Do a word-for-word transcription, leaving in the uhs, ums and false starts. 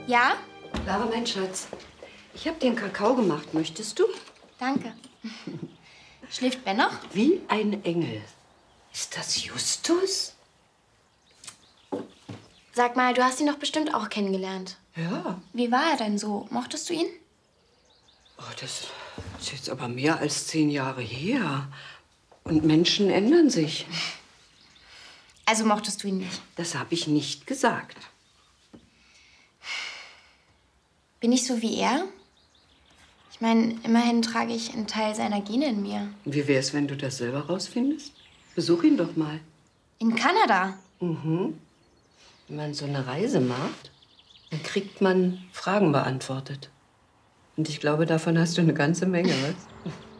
Ja? Lara, mein Schatz, ich habe dir einen Kakao gemacht. Möchtest du? Danke. Schläft Ben noch? Wie ein Engel. Ist das Justus? Sag mal, du hast ihn doch bestimmt auch kennengelernt. Ja. Wie war er denn so? Mochtest du ihn? Oh, das ist jetzt aber mehr als zehn Jahre her. Und Menschen ändern sich. Also mochtest du ihn nicht? Das habe ich nicht gesagt. Bin ich so wie er? Ich meine, immerhin trage ich einen Teil seiner Gene in mir. Wie wär's, wenn du das selber rausfindest? Besuch ihn doch mal. In Kanada? Mhm. Wenn man so eine Reise macht, dann kriegt man Fragen beantwortet. Und ich glaube, davon hast du eine ganze Menge, was?